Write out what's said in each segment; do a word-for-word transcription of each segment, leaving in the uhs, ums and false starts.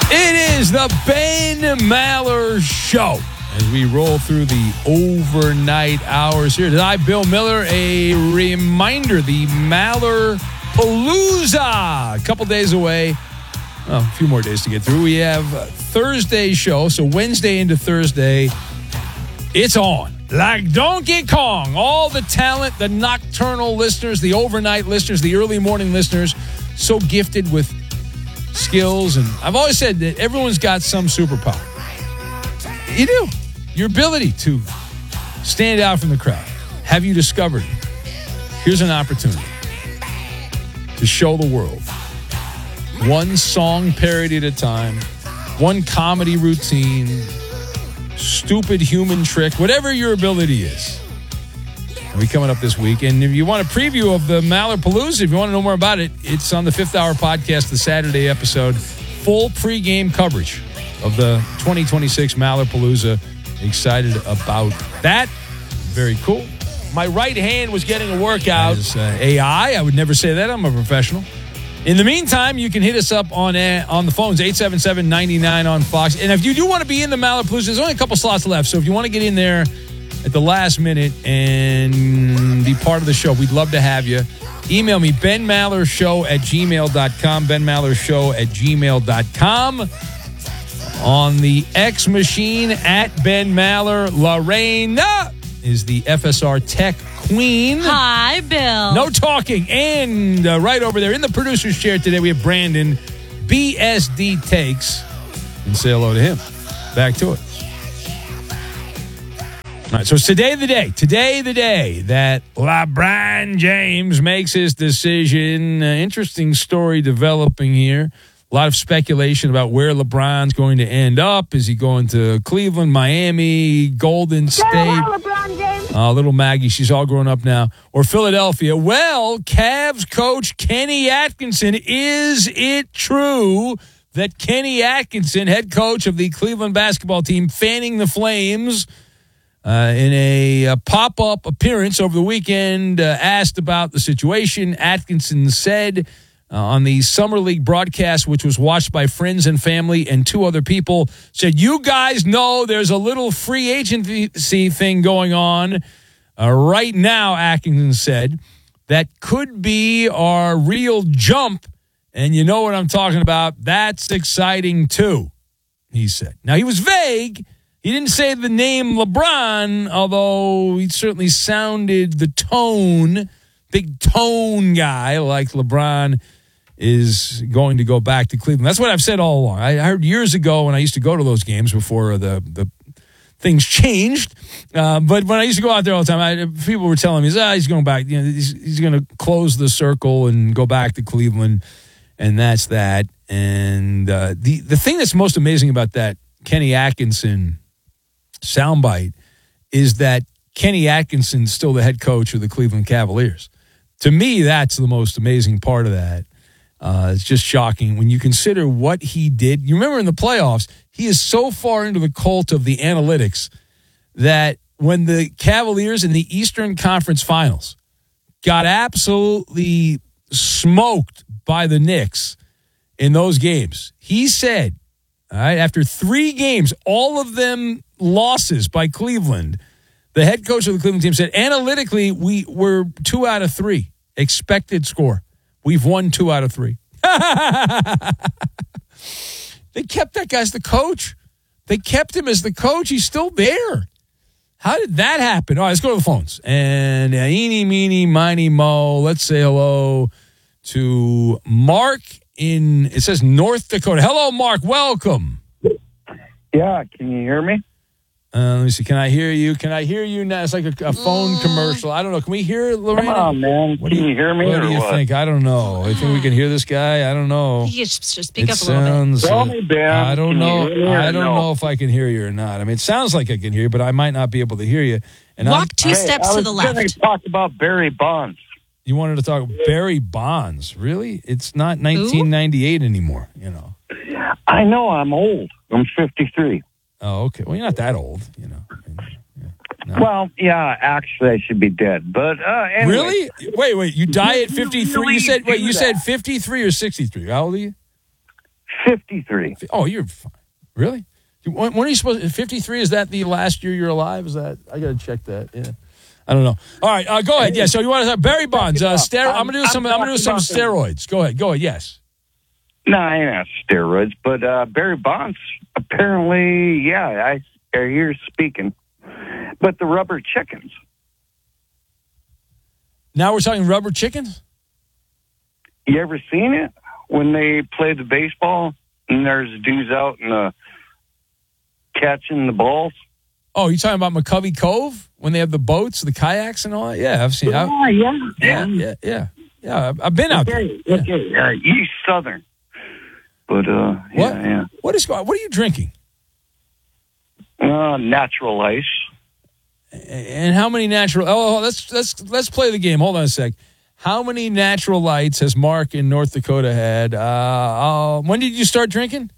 It is the Ben Maller Show as we roll through the overnight hours here. Tonight, Bill Miller, a reminder, the Maller Palooza, a couple days away. Well, a few more days to get through. We have Thursday show, so Wednesday into Thursday, it's on. Like Donkey Kong, all the talent, the nocturnal listeners, the overnight listeners, the early morning listeners, so gifted with skills. And I've always said that everyone's got some superpower. You do. Your ability to stand out from the crowd. Have you discovered it? Here's an opportunity to show the world one song parody at a time, one comedy routine, stupid human trick, whatever your ability is. We'll be coming up this week. And if you want a preview of the Maller Palooza, if you want to know more about it, it's on the Fifth Hour podcast, the Saturday episode. Full pregame coverage of the twenty twenty-six Maller Palooza. Excited about that. Very cool. My right hand was getting a workout. As, uh, A I, I would never say that. I'm a professional. In the meantime, you can hit us up on uh, on the phones, eight seven seven, nine nine on Fox. And if you do want to be in the Maller Palooza, there's only a couple slots left. So if you want to get in there at the last minute and be part of the show, we'd love to have you. Email me, benmallershow at gmail dot com, benmallershow at gmail dot com. On the X machine, at Ben Maller, Lorena is the F S R Tech Queen. Hi, Bill. No talking. And uh, right over there in the producer's chair today, we have Brandon, B S D Takes. And say hello to him. Back to it. All right, so it's today the day. Today the day that LeBron James makes his decision. Uh, interesting story developing here. A lot of speculation about where LeBron's going to end up. Is he going to Cleveland, Miami, Golden State? LeBron James. Uh, little Maggie, she's all grown up now. Or Philadelphia. Well, Cavs coach Kenny Atkinson, is it true that Kenny Atkinson, head coach of the Cleveland basketball team, fanning the flames uh, in a, a pop-up appearance over the weekend, uh, asked about the situation? Atkinson said uh, on the Summer League broadcast, which was watched by friends and family and two other people, said, you guys know there's a little free agency thing going on uh, right now, Atkinson said, that could be our real jump. And you know what I'm talking about. That's exciting, too, he said. Now, he was vague. He didn't say the name LeBron, although he certainly sounded the tone, big tone guy like LeBron is going to go back to Cleveland. That's what I've said all along. I heard years ago when I used to go to those games before the, the things changed. Uh, but when I used to go out there all the time, I, people were telling me, ah, he's going back. You know, he's, he's going to close the circle and go back to Cleveland. And that's that. And uh, the, the thing that's most amazing about that Kenny Atkinson soundbite is that Kenny Atkinson's still the head coach of the Cleveland Cavaliers. To me, that's the most amazing part of that. Uh, it's just shocking when you consider what he did. You remember in the playoffs, he is so far into the cult of the analytics that when the Cavaliers in the Eastern Conference Finals got absolutely smoked by the Knicks in those games, he said, all right, after three games, all of them losses by Cleveland, the head coach of the Cleveland team said, analytically, we were two out of three expected score. We've won two out of three. They kept that guy as the coach. They kept him as the coach. He's still there. How did that happen? All right, let's go to the phones. And uh, eeny, meeny, miny, mo. Let's say hello to Mark in, it says North Dakota. Hello, Mark. Welcome. Yeah, can you hear me? Uh, let me see. Can I hear you? Can I hear you now? It's like a, a phone mm. commercial. I don't know. Can we hear Lorena? Come on, man. What can do you, you hear me? What or do you what? think? I don't know. I think we can hear this guy. I don't know. You just, just speak it up a little bit. Tell me, Ben. I don't can know. I don't no? know if I can hear you or not. I mean, it sounds like I can hear you, but I might not be able to hear you. And Walk I'm, two I, steps hey, to the left. I was going to talk about Barry Bonds. You wanted to talk Barry Bonds. Really? It's not nineteen ninety-eight Ooh. Anymore, you know. I know. I'm old. I'm fifty-three. Oh, okay. Well, you're not that old, you know. No. Well, yeah, actually, I should be dead. But uh, anyway. Really? Wait, wait. You die at fifty-three? Really You said wait. You that. said fifty-three or sixty-three? How old are you? fifty-three. Oh, you're fine. Really? When, when are you supposed to, fifty-three, is that the last year you're alive? Is that, I got to check that. Yeah. I don't know. All right, uh, go ahead. Yeah, so you want to have Barry Bonds. Uh, stero- I'm, I'm going to do some, I'm, I'm going to do some steroids. Go ahead. Go ahead. Yes. No, I ain't on steroids, but uh, Barry Bonds, apparently, yeah, I, I hear speaking. But the rubber chickens. Now we're talking rubber chickens? You ever seen it? When they play the baseball and there's dudes out in the catching the balls? Oh, you're talking about McCovey Cove when they have the boats, the kayaks and all that? Yeah, I've seen it. Yeah, yeah, yeah. Yeah, yeah. Yeah, I've, I've been out okay, there. Okay, yeah. uh, East Southern. But, uh, what? yeah, yeah. What is What are you drinking? Uh, natural ice. And how many natural? Oh, let's let's let's play the game. Hold on a sec. How many natural lights has Mark in North Dakota had? Uh, uh, when did you start drinking?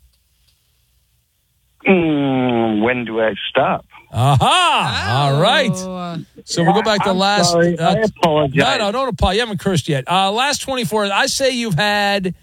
Mm, when do I stop? Aha! Oh. All right. So we'll go back to I'm last. Sorry. Uh, I apologize. No, no, don't apologize. You haven't cursed yet. Uh, last twenty-four. I say you've had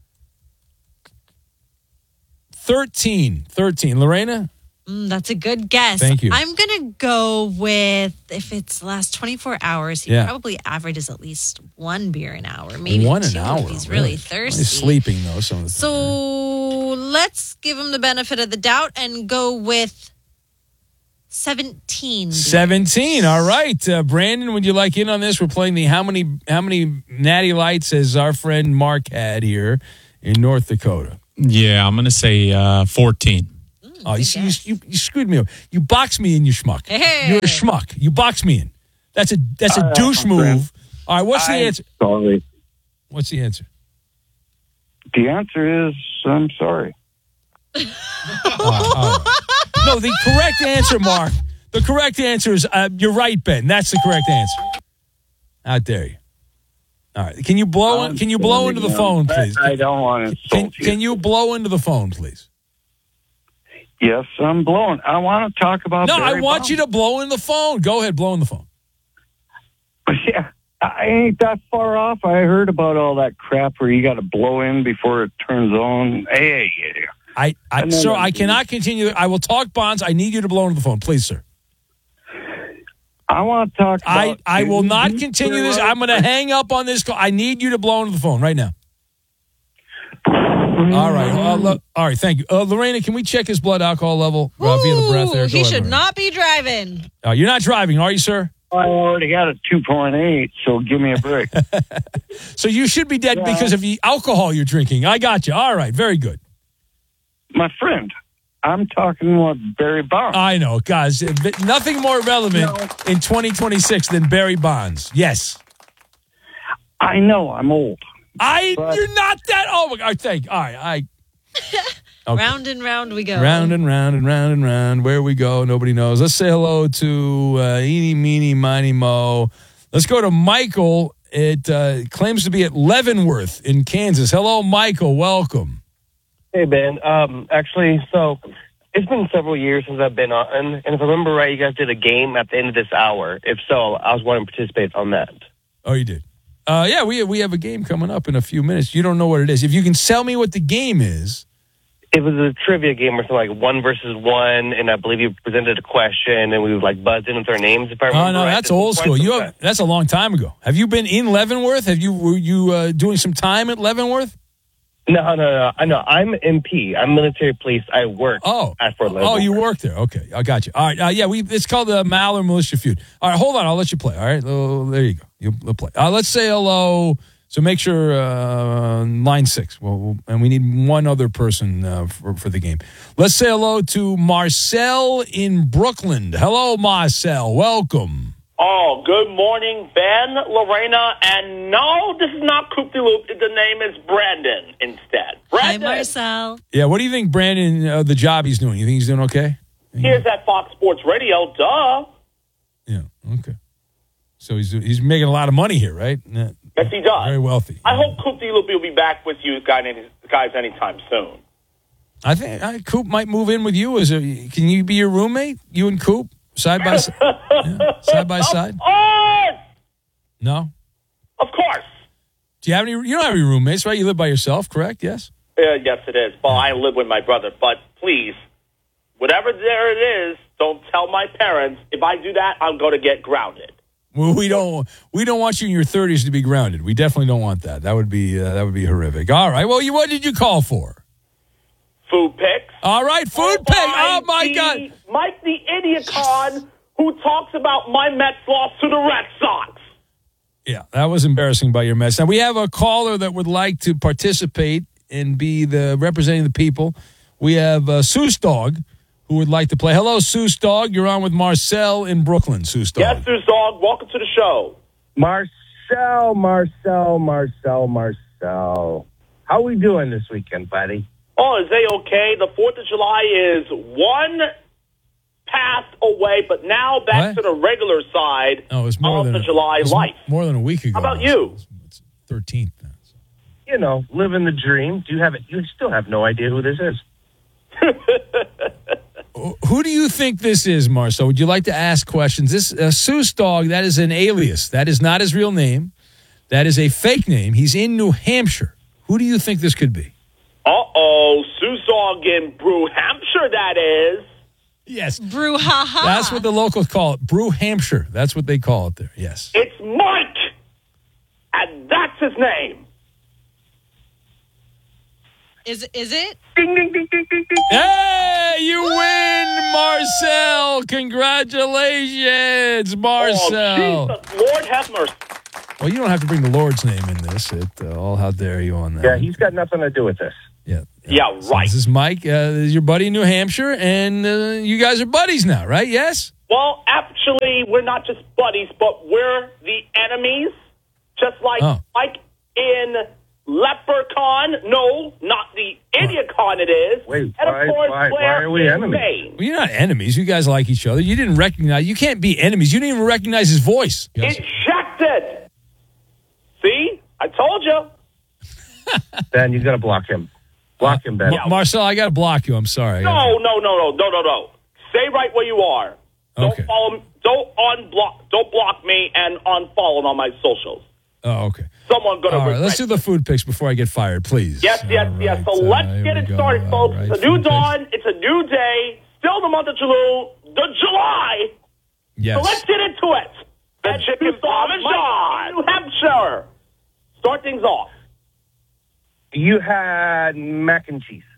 thirteen. thirteen. Lorena? Mm, that's a good guess. Thank you. I'm going to go with, if it's the last twenty-four hours, he Yeah. probably averages at least one beer an hour. Maybe One an two hour. if he's really thirsty. He's sleeping, though. Some of the So let's give him the benefit of the doubt and go with seventeen. seventeen. All right. Uh, Brandon, would you like in on this? We're playing the how many how many natty lights has our friend Mark had here in North Dakota? Yeah, I'm going to say uh, fourteen. Oh, you, see, you, you, you screwed me up. You boxed me in, you schmuck. Hey. You're a schmuck. You boxed me in. That's a that's a Uh, douche my friend. move. All right, what's the I'm answer? Sorry. What's the answer? The answer is I'm sorry. All right, all right. No, the correct answer, Mark. The correct answer is uh, you're right, Ben. That's the correct answer. How dare you? All right. Can you blow? I'm Can you blow sorry, into the no. phone, please? I, I don't want to insult Can, you. can you blow into the phone, please? Yes, I'm blowing. I want to talk about. No, Barry I want Bonds. you to blow in the phone. Go ahead, blow in the phone. Yeah, I ain't that far off. I heard about all that crap where you got to blow in before it turns on. Hey, yeah. I, I And then- sir, I cannot continue. I will talk Bonds. I need you to blow into the phone, please, sir. I want to talk. I, About I will not continue this. I'm going to hang up on this call. I need you to blow into the phone right now. All right. Uh, lo- all right. Thank you. Uh, Lorena, can we check his blood alcohol level uh, via the breath there? Ooh, Go he ahead, should Lorena. not be driving. Uh, you're not driving, are you, sir? I already got a two point eight, so give me a break. So you should be dead Yeah. because of the alcohol you're drinking. I got you. All right. Very good. My friend, I'm talking about Barry Bonds. I know, guys. uh, but Nothing more relevant in twenty twenty-six than Barry Bonds. Yes. I know I'm old. I. But- you're not that. Oh, my God. Thank you. All right. I. Okay. Round and round we go. Round and round and round and round. Where we go, nobody knows. Let's say hello to uh, Eeny, Meeny, Miny, Mo. Let's go to Michael. It uh, claims to be at Leavenworth in Kansas. Hello, Michael. Welcome. Hey, Ben. Um, actually, so it's been several years since I've been on, and if I remember right, you guys did a game at the end of this hour. If so, I was wanting to participate on that. Oh, you did? Uh, yeah, we we have a game coming up in a few minutes. You don't know what it is. If you can tell me what the game is. It was a trivia game or something like one versus one, and I believe you presented a question, and we would like buzz in with our names. If I remember Oh no, right. that's This was old quite school. some You time. have, that's a long time ago. Have you been in Leavenworth? Have you were you uh, doing some time at Leavenworth? No, no, no. I know. I'm M P. I'm military police. I work Oh, at Fort oh, Leavenworth. you work there. Okay, I got you. All right, uh, yeah, we it's called the Maller Militia Feud. All right, hold on, I'll let you play. All right, oh, there you go. You will play. Uh, let's say hello. So make sure uh, line six. Well, we'll, and we need one other person uh, for for the game. Let's say hello to Marcel in Brooklyn. Hello, Marcel. Welcome. Oh, good morning, Ben, Lorena, and no, this is not Coop de Loop. The name is Brandon instead. Hi, Brandon. Marcel. Yeah, what do you think, Brandon? Uh, the job he's doing. You think he's doing okay? Here's at Fox Sports Radio, duh. Yeah. Okay. So he's he's making a lot of money here, right? Yeah. Yes, he does. Very wealthy. I hope Coop de Loop will be back with you guys, guys anytime soon. I think I, Coop might move in with you. As a, can you be your roommate? You and Coop side by side, yeah, side by side. Of course! No. Of course. Do you have any? You don't have any roommates, right? You live by yourself, correct? Yes. Uh, yes, it is. Well, I live with my brother, but please, whatever there it is, don't tell my parents. If I do that, I'm going to get grounded. Well, we don't. We don't want you in your thirties to be grounded. We definitely don't want that. That would be. Uh, that would be horrific. All right. Well, you. What did you call for? Food picks. All right, food pick. Oh my the, God. Mike the Idiocon, who talks about my Mets loss to the Red Sox. Yeah, that was embarrassing by your Mets. Now we have a caller that would like to participate and be the representing the people. We have uh, Seuss Dog, who would like to play. Hello, Seuss Dog. You're on with Marcel in Brooklyn. Seuss Dog. Yes, Seuss Dog. Welcome to the show. Marcel, Marcel, Marcel, Marcel. How we doing this weekend, buddy? Oh, is they okay? The fourth of July is one pass away, but now back What? to the regular side Oh, it was more of than the a, July it was life. More than a week ago. How about now. you? It's thirteenth now. You know, living the dream. Do you have it? You still have no idea who this is. Who do you think this is, Marcel? Would you like to ask questions? This uh, Seuss Dog, that is an alias. That is not his real name. That is a fake name. He's in New Hampshire. Who do you think this could be? Uh-oh, Seuss Dog in Brew Hampshire, that is. Yes. Brouhaha. That's what the locals call it. Brew Hampshire. That's what they call it there. Yes. It's Mike, and that's his name. Is is it? Ding, ding, ding, ding, ding, ding. Hey, you win, Marcel. Congratulations, Marcel. Oh, Jesus, Lord have mercy. Well, you don't have to bring the Lord's name in this. It, uh, all how dare you on that. Yeah, he's got nothing to do with this. Yeah. Yeah, So right. this is Mike. Uh, this is your buddy in New Hampshire, and uh, you guys are buddies now, right? Yes? Well, actually, we're not just buddies, but we're the enemies, just like Oh. Mike in Leprechaun. No, not the Idiocon it is. Wait, and of why- course, why- Blair why are we in enemies? Maine. Well, you're not enemies. You guys like each other. You didn't recognize. You can't be enemies. You didn't even recognize his voice. Ejected. See? I told you. Ben, you got to block him. Block him, Ben. Ma- Marcel, I got to block you. I'm sorry. I No, gotta- no, no, no, no, no, no. Stay right where you are. Don't Okay. follow me. Don't unblock. Don't block me and unfollow on my socials. Oh, okay. Someone gonna All right, regret let's do the food picks before I get fired, please. Yes, yes, All yes. right, So uh, let's here get we it go. started, All folks. right, It's a new food picks. dawn. It's a new day. Still the month of July. The July. Yes. So let's get into it. The chicken parmesan. New Hampshire. Start things off. You had mac and cheese.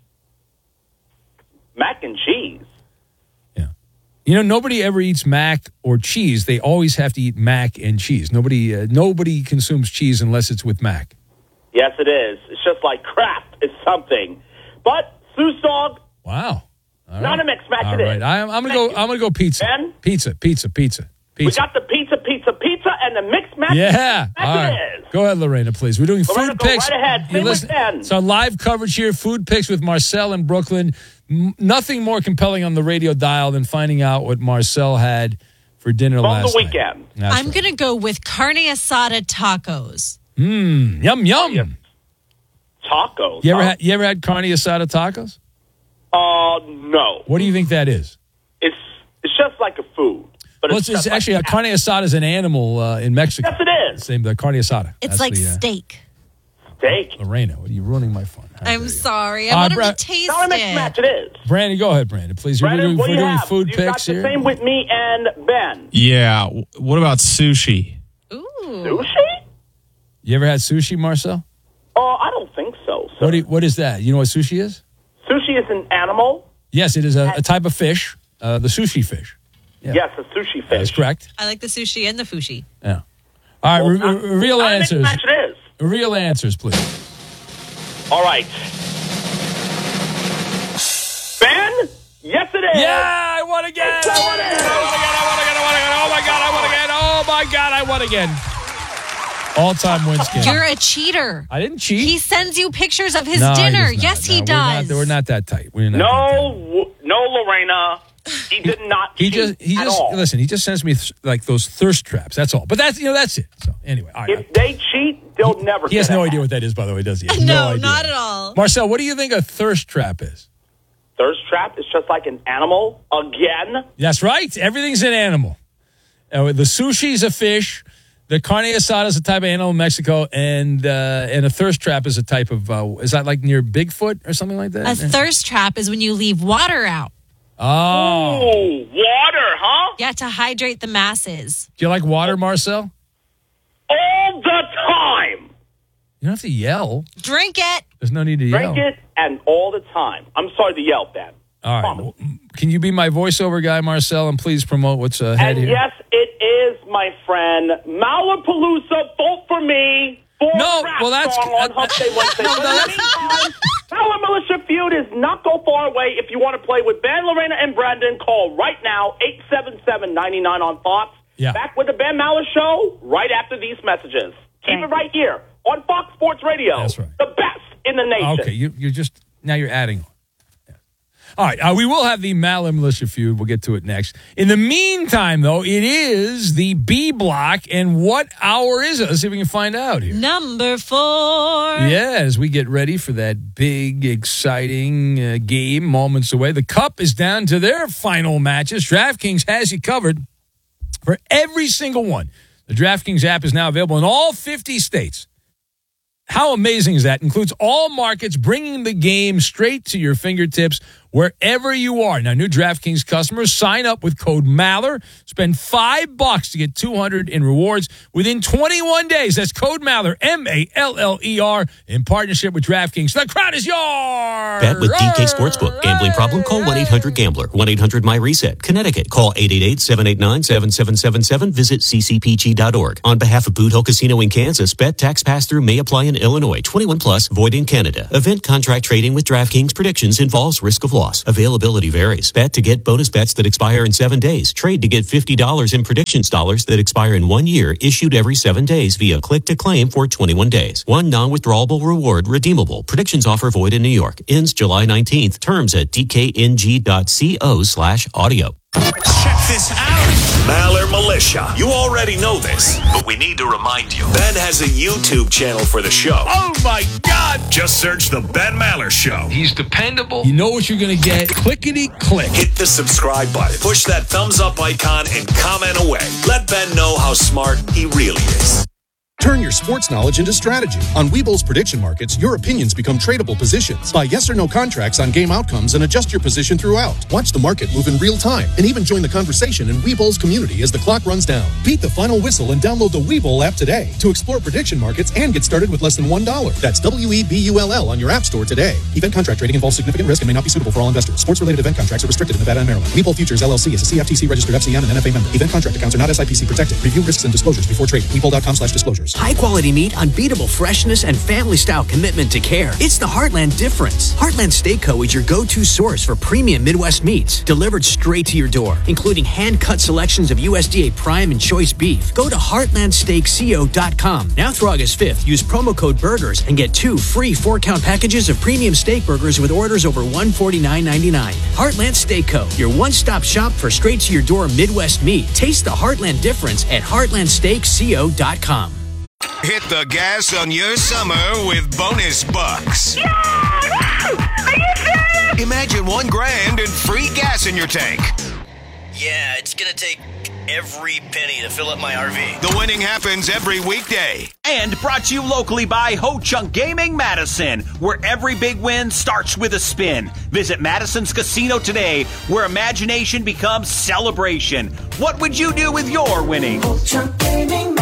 Mac and cheese. Yeah. You know, nobody ever eats mac or cheese. They always have to eat mac and cheese. Nobody, uh, nobody consumes cheese unless it's with mac. Yes, it is. It's just like crap. It's something. But Seuss Dog, Wow. All not right. a mixed match. All it right. is. I, I'm going to Thank go. you. I'm going to go pizza. Ben? Pizza. Pizza. Pizza. We Pizza. got the pizza, pizza, pizza, and the mixed match. Yeah. Match All it right. is. Go ahead, Lorena, please. We're doing Lorena, food go picks. right ahead. You Same with listen- Ben. It's our live coverage here. Food picks with Marcel in Brooklyn. M- nothing more compelling on the radio dial than finding out what Marcel had for dinner From last the night. weekend. That's I'm right. gonna go with carne asada tacos. Mm, yum yum. Yeah. Tacos. You ever huh? had you ever had carne asada tacos? Uh, no. What do you think that is? It's it's just like a food. But Well, it's, it's, it's just actually like a carne asada is an animal uh, in Mexico. Yes, it is. Same the carne asada. It's That's like the, uh, steak. steak. Lorena, what are you ruining my fun? How dare I'm you. sorry. I Uh, want him Bra- to taste Not a mixed it. match. It is. Brandon, go ahead, Brandon, please. We're Brandon, doing, what we're do you doing have? food you got picks the here. same with me and Ben. Yeah. w- What about sushi? Ooh. Sushi? You ever had sushi, Marcel? Oh, I don't think so. So What, do you, what is that? You know what sushi is? sushi is an animal. Yes, it is a, a type of fish, uh, the sushi fish. Yeah. Yes, a sushi That is fish. correct. I like the sushi and the fushi. Yeah. All right, Well, re- not- re- real not a mixed answers. match it is. Real answers, please. All right. Ben? Yes, it is. Yeah, I won again. I won again. I won again. I won again. I won again. Oh my god, I won again. Oh my god, I won again. All-time win skin. You're a cheater. I didn't cheat. He sends you pictures of his No, he dinner. does not. Yes, No, he we're does. Not, we're not that tight. We're not that No, tight. w- no, Lorena. He did not. He cheat just he at just all. listen. He just sends me th- like those thirst traps. That's all. But that's you know that's it. So anyway, all right. If they cheat, they'll never. He has get no it. idea what that is, by the way, does he? He has no, idea. not at all. Marcel, what do you think a thirst trap is? Thirst trap is just like an animal. Again, That's right. Everything's an animal. Uh, the sushi's a fish. The carne asada is a type of animal in Mexico, and uh, and a thirst trap is a type of, uh, is that like near Bigfoot or something like that? A thirst trap is when you leave water out. Oh. Oh, water, huh? Yeah, to hydrate the masses. Do you like water, Marcel? All the time. You don't have to yell. Drink it. There's no need to Drink yell. it and all the time. I'm sorry to yell, Ben. All right. Promise. Well, can you be my voiceover guy, Marcel, and please promote what's ahead And here? yes, it is, my friend. Malapalooza, vote for me. For No, rap well, that's- song on uh, Hump Day Wednesday. no, But no, in the that's- meantime, Power Militia Feud is not go far away. If you want to play with Ben, Lorena, and Brandon, call right now, eight seven seven, nine nine on Fox. Yeah. Back with the Ben Maller Show right after these messages. Keep Okay. it right here on Fox Sports Radio. That's right. The best in the nation. Okay, you, you're just, now you're adding on. Yeah. All right, uh, we will have the Maller Militia feud. We'll get to it next. In the meantime, though, it is the B block, and what hour is it? Let's see if we can find out here. Number four. Yeah, as we get ready for that big, exciting uh, game moments away. The Cup is down to their final matches. DraftKings has you covered for every single one. The DraftKings app is now available in all fifty states. How amazing is that? Includes all markets, bringing the game straight to your fingertips wherever you are. Now, new DraftKings customers sign up with code Maller. Spend five bucks to get two hundred in rewards within twenty-one days. That's code Maller, M A L L E R, in partnership with DraftKings. The crowd is yours. Bet with D K Sportsbook. Gambling problem? Call one eight hundred gambler. one eight hundred my reset. Connecticut. Call eight eight eight, seven eight nine, seven seven seven seven. Visit c c p g dot org. On behalf of Boot Hill Casino in Kansas, bet tax pass-through may apply in Illinois. twenty-one plus, void in Canada. Event contract trading with DraftKings predictions involves risk of loss. Availability varies. Bet to get bonus bets that expire in seven days. Trade to get fifty dollars in predictions dollars that expire in one year, issued every seven days via click to claim for twenty-one days. One non-withdrawable reward redeemable. Predictions offer void in New York. Ends July nineteenth. Terms at d k n g dot co slash audio. Check this out. Maller Militia. You already know this, but we need to remind you. Ben has a YouTube channel for the show. Oh, my God. Just search The Ben Maller Show. He's dependable. You know what you're going to get. Clickety-click. Hit the subscribe button. Push that thumbs up icon and comment away. Let Ben know how smart he really is. Turn your sports knowledge into strategy. On Webull's prediction markets, your opinions become tradable positions. Buy yes or no contracts on game outcomes and adjust your position throughout. Watch the market move in real time and even join the conversation in Webull's community as the clock runs down. Beat the final whistle and download the Webull app today to explore prediction markets and get started with less than one dollar. That's W E B U L L on your app store today. Event contract trading involves significant risk and may not be suitable for all investors. Sports-related event contracts are restricted in Nevada and Maryland. Webull Futures L L C is a C F T C-registered F C M and N F A member. Event contract accounts are not S I P C protected. Review risks and disclosures before trading. Webull.com slash disclosures. High-quality meat, unbeatable freshness, and family-style commitment to care. It's the Heartland difference. Heartland Steak Co. is your go-to source for premium Midwest meats, delivered straight to your door, including hand-cut selections of U S D A Prime and Choice beef. Go to heartland steak co dot com. Now through August fifth, use promo code BURGERS and get two free four-count packages of premium steak burgers with orders over one hundred forty-nine ninety-nine. Heartland Steak Co., your one-stop shop for straight-to-your-door Midwest meat. Taste the Heartland difference at heartland steak co dot com. Hit the gas on your summer with bonus bucks. Yeah! Are you serious? Imagine one grand and free gas in your tank. Yeah, it's gonna take every penny to fill up my R V. The winning happens every weekday. And brought to you locally by Ho Chunk Gaming Madison, where every big win starts with a spin. Visit Madison's Casino today, where imagination becomes celebration. What would you do with your winnings? Ho Chunk Gaming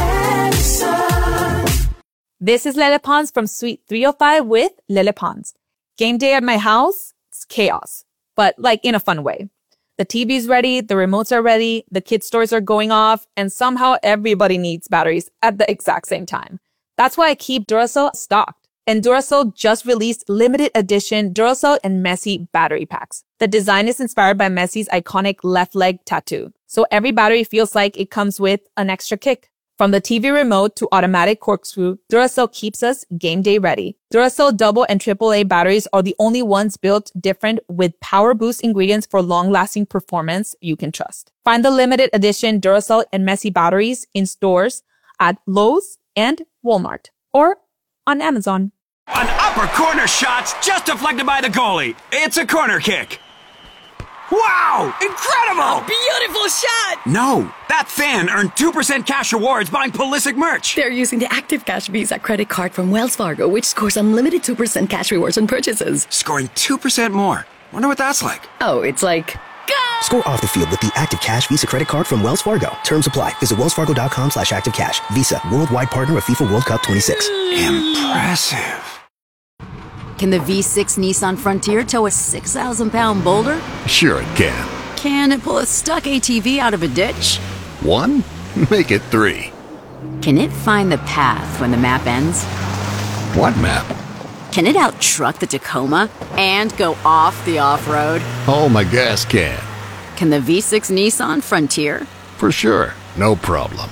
Madison. This is Lele Pons from Suite three oh five with Lele Pons. Game day at my house, it's chaos, but like in a fun way. The T V's ready, the remotes are ready, the kids' toys are going off, and somehow everybody needs batteries at the exact same time. That's why I keep Duracell stocked. And Duracell just released limited edition Duracell and Messi battery packs. The design is inspired by Messi's iconic left leg tattoo, so every battery feels like it comes with an extra kick. From the T V remote to automatic corkscrew, Duracell keeps us game day ready. Duracell double and triple A batteries are the only ones built different with power boost ingredients for long-lasting performance you can trust. Find the limited edition Duracell and Messi batteries in stores at Lowe's and Walmart or on Amazon. An upper corner shot's just deflected by the goalie. It's a corner kick. Wow! Incredible! Beautiful shot! No, that fan earned two percent cash rewards buying Pulisic merch. They're using the Active Cash Visa credit card from Wells Fargo, which scores unlimited two percent cash rewards on purchases. Scoring two percent more. Wonder what that's like. Oh, it's like... Go! Score off the field with the Active Cash Visa credit card from Wells Fargo. Terms apply. Visit wellsfargo.com slash active cash. Visa, worldwide partner of FIFA World Cup twenty-six. Impressive. Can the V six Nissan Frontier tow a six thousand pound boulder? Sure it can. Can it pull a stuck A T V out of a ditch? One? Make it three. Can it find the path when the map ends? What map? Can it out-truck the Tacoma and go off the off-road? Oh, my gas can. Can the V six Nissan Frontier? For sure. No problem.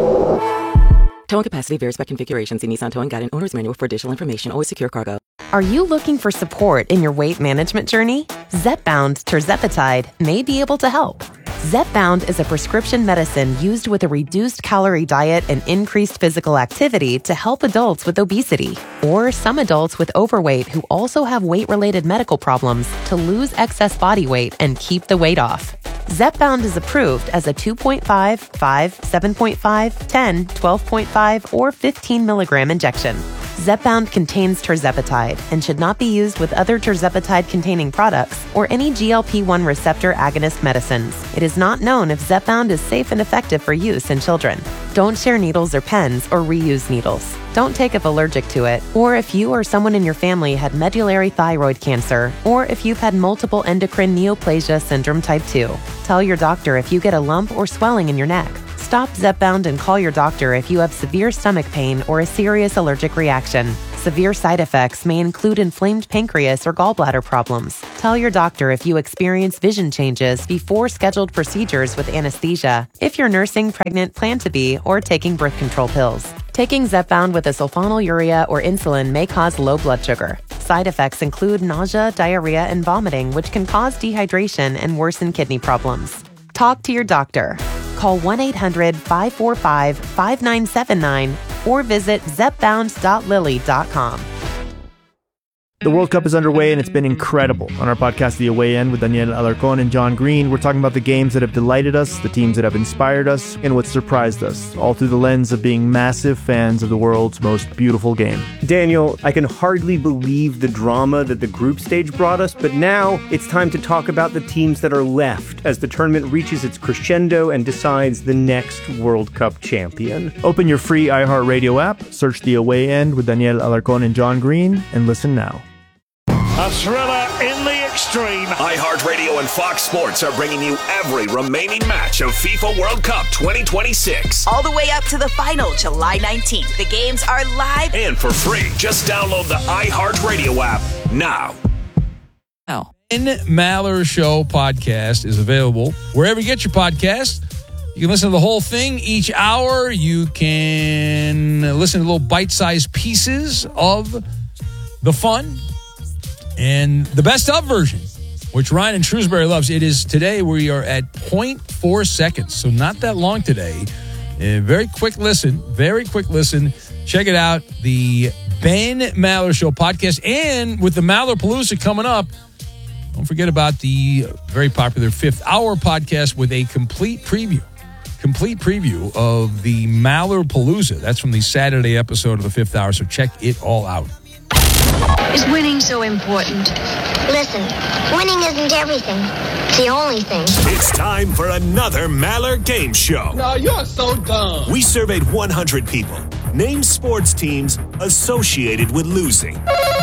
Towing capacity varies by configuration. See Nissan Towing Guide and Owner's Manual for additional information. Always secure cargo. Are you looking for support in your weight management journey? Zepbound Tirzepatide may be able to help. Zepbound is a prescription medicine used with a reduced calorie diet and increased physical activity to help adults with obesity or some adults with overweight who also have weight-related medical problems to lose excess body weight and keep the weight off. Zepbound is approved as a two point five, five, seven point five, ten, twelve point five, or fifteen milligram injection. Zepbound contains tirzepatide and should not be used with other tirzepatide-containing products or any G L P one receptor agonist medicines. It is not known if Zepbound is safe and effective for use in children. Don't share needles or pens or reuse needles. Don't take if allergic to it, or if you or someone in your family had medullary thyroid cancer, or if you've had multiple endocrine neoplasia syndrome type two. Tell your doctor if you get a lump or swelling in your neck. Stop Zepbound and call your doctor if you have severe stomach pain or a serious allergic reaction. Severe side effects may include inflamed pancreas or gallbladder problems. Tell your doctor if you experience vision changes before scheduled procedures with anesthesia, if you're nursing, pregnant, plan to be, or taking birth control pills. Taking Zepbound with a sulfonylurea or insulin may cause low blood sugar. Side effects include nausea, diarrhea, and vomiting, which can cause dehydration and worsen kidney problems. Talk to your doctor. Call one eight hundred, five four five, five nine seven nine or visit zepbound dot lilly dot com. The World Cup is underway and it's been incredible. On our podcast, The Away End, with Daniel Alarcón and John Green, we're talking about the games that have delighted us, the teams that have inspired us, and what surprised us, all through the lens of being massive fans of the world's most beautiful game. Daniel, I can hardly believe the drama that the group stage brought us, but now it's time to talk about the teams that are left as the tournament reaches its crescendo and decides the next World Cup champion. Open your free iHeartRadio app, search The Away End with Daniel Alarcón and John Green, and listen now. A thriller in the extreme. iHeartRadio and Fox Sports are bringing you every remaining match of FIFA World Cup twenty twenty-six. All the way up to the final, July nineteenth. The games are live and for free. Just download the iHeartRadio app now. Now, Ben Maller Show podcast is available wherever you get your podcast. You can listen to the whole thing each hour. You can listen to little bite-sized pieces of the fun. And the best of version, which Ryan and Shrewsbury loves, it is today we are at zero point four seconds. So not that long today. A very quick listen, very quick listen. Check it out, the Ben Maller Show podcast. And with the Mallerpalooza coming up, don't forget about the very popular Fifth Hour podcast with a complete preview. Complete preview of the Mallerpalooza. That's from the Saturday episode of the Fifth Hour. So check it all out. Is winning so important? Listen, winning isn't everything. It's the only thing. It's time for another Maller Game Show. No, you're so dumb. We surveyed one hundred people. Name sports teams associated with losing.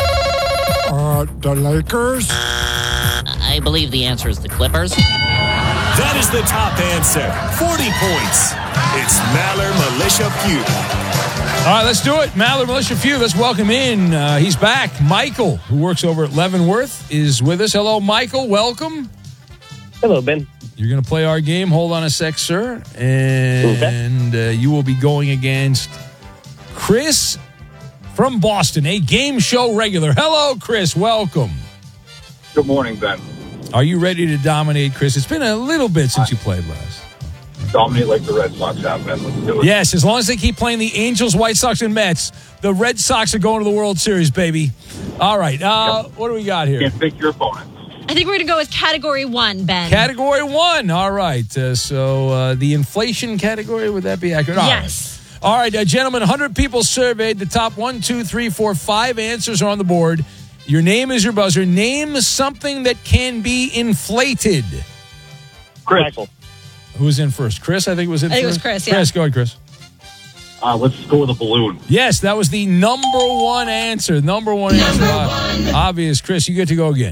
Uh, the Lakers? I believe the answer is the Clippers. That is the top answer. forty points. It's Maller Militia Feud. All right, let's do it. Maller Militia Feud. Let's welcome in. Uh, he's back. Michael, who works over at Leavenworth, is with us. Hello, Michael. Welcome. Hello, Ben. You're going to play our game. Hold on a sec, sir. And uh, you will be going against Chris from Boston, a game show regular. Hello, Chris. Welcome. Good morning, Ben. Are you ready to dominate, Chris? It's been a little bit since you played last. Dominate like the Red Sox have, Ben. Let's do it. Yes, as long as they keep playing the Angels, White Sox, and Mets, the Red Sox are going to the World Series, baby. All right. Uh, yep. What do we got here? Can't pick your opponent. I think we're going to go with category one, Ben. Category one. All right. Uh, so uh, the inflation category, would that be accurate? All yes. Right. All right, uh, gentlemen, one hundred people surveyed. The top one, two, three, four, five answers are on the board. Your name is your buzzer. Name something that can be inflated. Chris. Michael. Who was in first? Chris, I think was in I think first. it was Chris, yeah. Chris, go ahead, Chris. Uh, let's go with a balloon. Yes, that was the number one answer. Number one answer. Uh, obvious. Chris, you get to go again.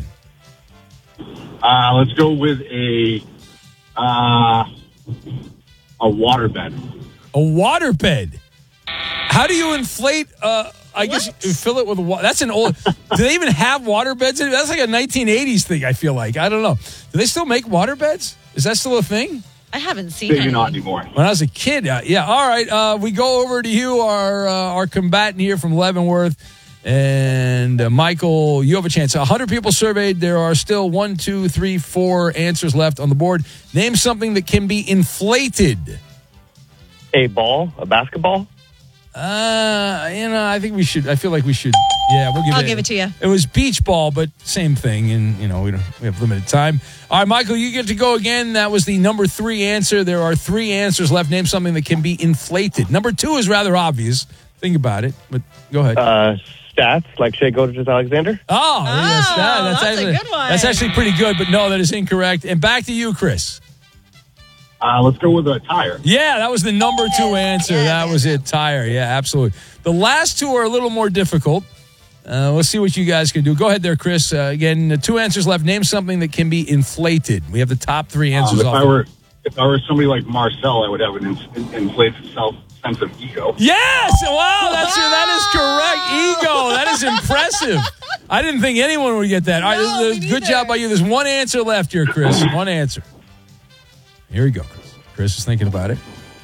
Uh, let's go with a uh, a waterbed. A waterbed. How do you inflate? Uh, I guess you fill it with water. That's an old. Do they even have waterbeds? That's like a nineteen eighties thing. I feel like I don't know. Do they still make waterbeds? Is that still a thing? I haven't seen Maybe any. not anymore. When I was a kid, uh, yeah. All right, uh, we go over to you, our uh, our combatant here from Leavenworth, and uh, Michael. You have a chance. A hundred people surveyed. There are still one, two, three, four answers left on the board. Name something that can be inflated. A ball, a basketball. Uh, you know, I think we should. I feel like we should. Yeah, we'll give I'll it. give it to you. It was beach ball, but same thing. And you know, we don't. We have limited time. All right, Michael, you get to go again. That was the number three answer. There are three answers left. Name something that can be inflated. Number two is rather obvious. Think about it, but go ahead. Uh, stats like Shea Gilgeous-Alexander. Oh, yes, that, that's, that's a actually, good one. That's actually pretty good, but no, that is incorrect. And back to you, Chris. Uh, let's go with a tire. Yeah, that was the number two answer. Yeah, that was it, tire. Yeah, absolutely. The last two are a little more difficult. Uh, let's see what you guys can do. Go ahead there, Chris. Uh, again, the two answers left. Name something that can be inflated. We have the top three answers. Um, if off. I were if I were somebody like Marcel, I would have an in, inflated self sense of ego. Yes! Wow, that's that is correct. Ego. That is impressive. I didn't think anyone would get that. All right, No, this is- good job by you. There's one answer left here, Chris. One answer. Here we go, Chris. Chris is thinking about it.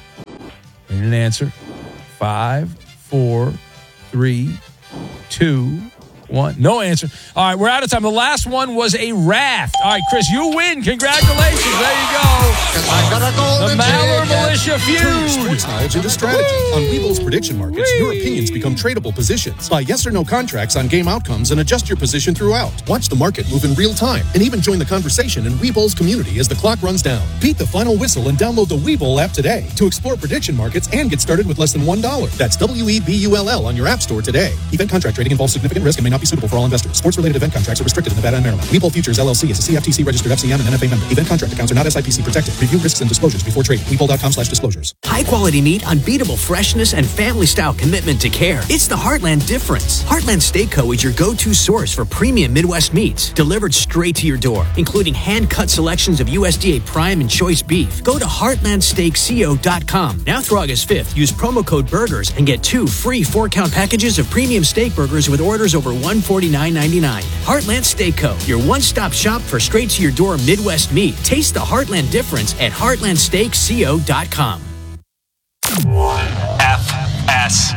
We need an answer. Five, four, three, two, one. No answer. All right, we're out of time. The last one was a raft. All right, Chris, you win. Congratulations. There you go. The Maller Militia Turn your feud. sports knowledge into strategy. On Webull's prediction markets, your opinions become tradable positions. Buy yes or no contracts on game outcomes and adjust your position throughout. Watch the market move in real time and even join the conversation in Webull's community as the clock runs down. Beat the final whistle and download the Webull app today to explore prediction markets and get started with less than one dollar. That's W E B U L L on your app store today. Event contract trading involves significant risk and may not be suitable for all investors. Sports-related event contracts are restricted in Nevada and Maryland. Webull Futures, L L C is a C F T C-registered F C M and N F A member. Event contract accounts are not S I P C protected. Review risks and disclosures before trading. Webull dot com slash disclosures. High quality meat, unbeatable freshness, and family style commitment to care. It's the Heartland difference. Heartland Steak Co. is your go-to source for premium Midwest meats, delivered straight to your door, including hand-cut selections of U S D A prime and choice beef. Go to heartland steak co dot com. Now through August fifth, use promo code BURGERS and get two free four-count packages of premium steak burgers with orders over one hundred forty-nine ninety-nine. Heartland Steak Co., your one-stop shop for straight-to-your-door Midwest meat. Taste the Heartland difference at heartland steak co dot com. F S.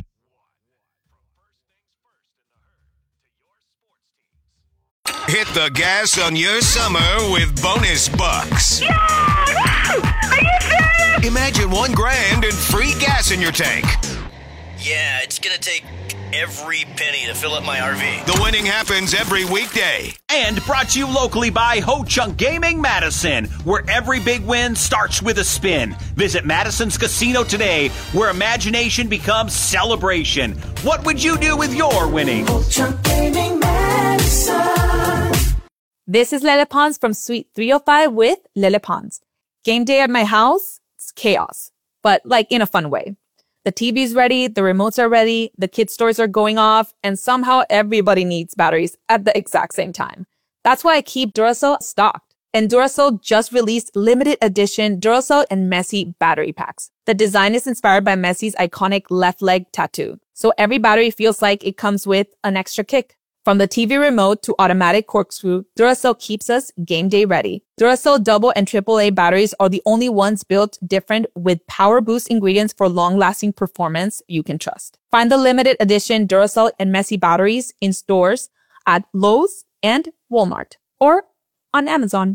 Hit the gas on your summer with bonus bucks. Are you serious? Imagine one grand and free gas in your tank. Yeah, it's gonna take every penny to fill up my R V. The winning happens every weekday. And brought to you locally by Ho Chunk Gaming Madison, where every big win starts with a spin. Visit Madison's Casino today, where imagination becomes celebration. What would you do with your winnings? Ho Chunk Gaming Madison. This is Lele Pons from Suite three oh five with Lele Pons. Game day at my house, it's chaos, but like in a fun way. The T V's ready, the remotes are ready, the kids' toys are going off, and somehow everybody needs batteries at the exact same time. That's why I keep Duracell stocked. And Duracell just released limited edition Duracell and Messi battery packs. The design is inspired by Messi's iconic left leg tattoo. So every battery feels like it comes with an extra kick. From the T V remote to automatic corkscrew, Duracell keeps us game day ready. Duracell double and triple A batteries are the only ones built different with power boost ingredients for long-lasting performance you can trust. Find the limited edition Duracell and Messi batteries in stores at Lowe's and Walmart or on Amazon.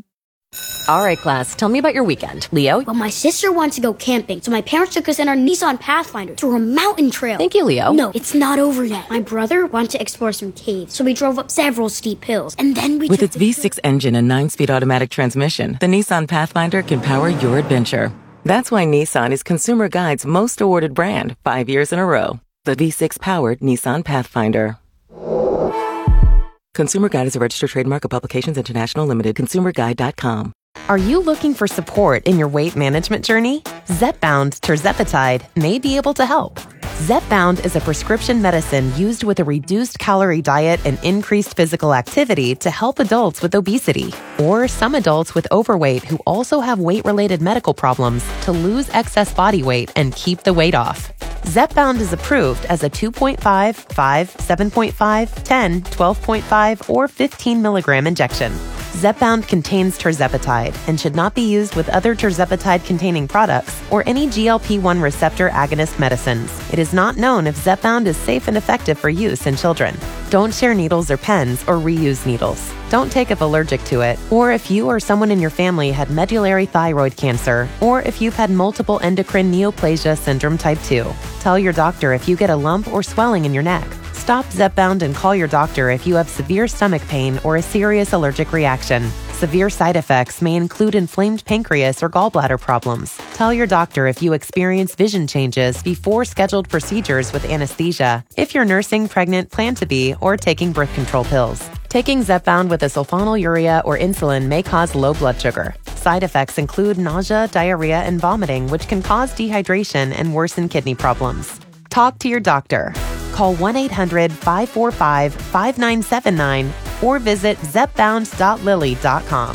All right, class, tell me about your weekend. Leo? Well, my sister wants to go camping, so my parents took us in our Nissan Pathfinder to a mountain trail. Thank you, Leo. No, it's not over yet. My brother wanted to explore some caves, so we drove up several steep hills, and then we With its V six engine and nine-speed automatic transmission, the Nissan Pathfinder can power your adventure. That's why Nissan is Consumer Guide's most awarded brand, five years in a row. The V six-powered Nissan Pathfinder. Consumer Guide is a registered trademark of Publications International Limited. consumer guide dot com. Are you looking for support in your weight management journey? Zepbound tirzepatide may be able to help. Zepbound is a prescription medicine used with a reduced calorie diet and increased physical activity to help adults with obesity or some adults with overweight who also have weight-related medical problems to lose excess body weight and keep the weight off. Zepbound is approved as a two point five, five, seven point five, ten, twelve point five, or fifteen milligram injection. Zepbound contains tirzepatide and should not be used with other tirzepatide-containing products or any G L P one receptor agonist medicines. It is not known if Zepbound is safe and effective for use in children. Don't share needles or pens or reuse needles. Don't take if allergic to it, or if you or someone in your family had medullary thyroid cancer, or if you've had multiple endocrine neoplasia syndrome type two. Tell your doctor if you get a lump or swelling in your neck. Stop Zepbound and call your doctor if you have severe stomach pain or a serious allergic reaction. Severe side effects may include inflamed pancreas or gallbladder problems. Tell your doctor if you experience vision changes before scheduled procedures with anesthesia, if you're nursing, pregnant, plan to be, or taking birth control pills. Taking Zepbound with a sulfonylurea or insulin may cause low blood sugar. Side effects include nausea, diarrhea, and vomiting, which can cause dehydration and worsen kidney problems. Talk to your doctor. Call one eight hundred, five four five, five nine seven nine or visit zepbound dot lilly dot com.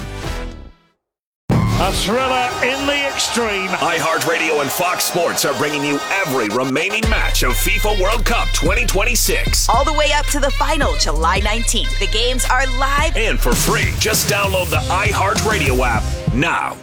A thriller in the extreme. iHeartRadio and Fox Sports are bringing you every remaining match of FIFA World Cup twenty twenty-six. All the way up to the final, July nineteenth. The games are live and for free. Just download the iHeartRadio app now.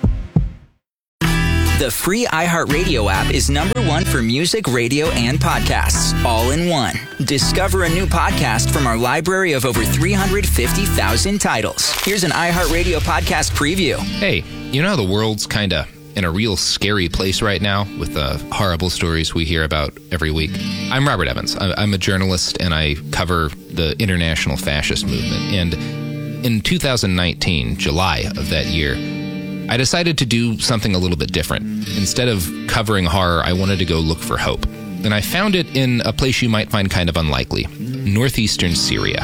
The free iHeartRadio app is number one for music, radio, and podcasts, all in one. Discover a new podcast from our library of over three hundred fifty thousand titles. Here's an iHeartRadio podcast preview. Hey, you know how the world's kind of in a real scary place right now with the horrible stories we hear about every week? I'm Robert Evans. I'm a journalist, and I cover the international fascist movement. And in two thousand nineteen, July of that year, I decided to do something a little bit different. Instead of covering horror, I wanted to go look for hope. And I found it in a place you might find kind of unlikely, northeastern Syria.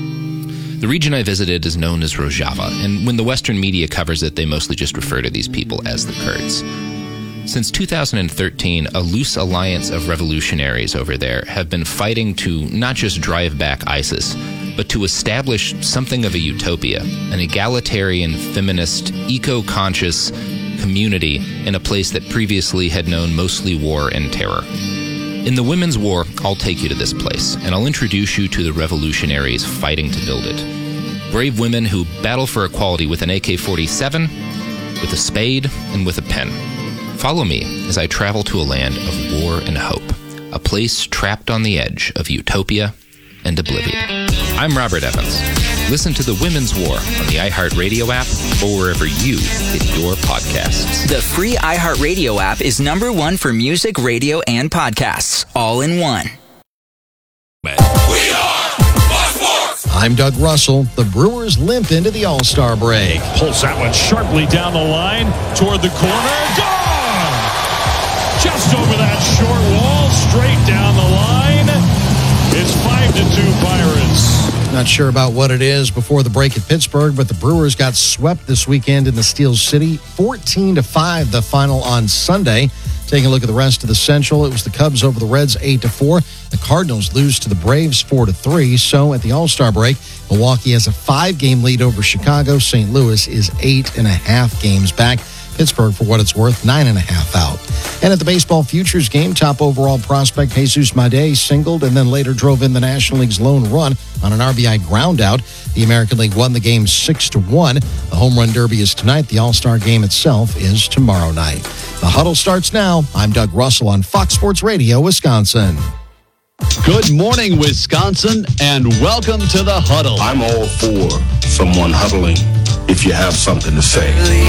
The region I visited is known as Rojava, and when the Western media covers it, they mostly just refer to these people as the Kurds. Since two thousand thirteen, a loose alliance of revolutionaries over there have been fighting to not just drive back ISIS, but to establish something of a utopia, an egalitarian, feminist, eco-conscious community in a place that previously had known mostly war and terror. In the Women's War, I'll take you to this place, and I'll introduce you to the revolutionaries fighting to build it. Brave women who battle for equality with an A K forty-seven, with a spade, and with a pen. Follow me as I travel to a land of war and hope, a place trapped on the edge of utopia and oblivion. I'm Robert Evans. Listen to The Women's War on the iHeartRadio app or wherever you get your podcasts. The free iHeartRadio app is number one for music, radio, and podcasts, all in one. We are Fox Sports! I'm Doug Russell. The Brewers limp into the All-Star break. Pulls that one sharply down the line toward the corner. Gone! Just over that short wall, straight down the line. It's five to two Pirates. Not sure about what it is before the break at Pittsburgh, but the Brewers got swept this weekend in the Steel City. fourteen to five, the final on Sunday. Taking a look at the rest of the Central, it was the Cubs over the Reds eight to four. The Cardinals lose to the Braves four to three. So at the All-Star break, Milwaukee has a five-game lead over Chicago. Saint Louis is eight and a half games back. Pittsburgh, for what it's worth, nine and a half out. And at the baseball futures game, top overall prospect Jesus Madej singled and then later drove in the National League's lone run on an R B I groundout. The American League won the game six to one. The Home Run Derby is tonight. The All-Star game itself is tomorrow night. The Huddle starts now. I'm Doug Russell on Fox Sports Radio, Wisconsin. Good morning, Wisconsin, and welcome to the Huddle. I'm all for someone huddling if you have something to say.